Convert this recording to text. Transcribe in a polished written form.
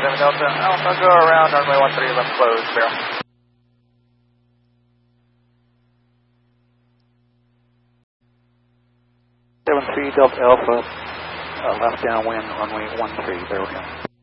7 Delta Alpha, go around runway 13 left closed, barrel. Delta Alpha, left downwind, runway 13, barrel down.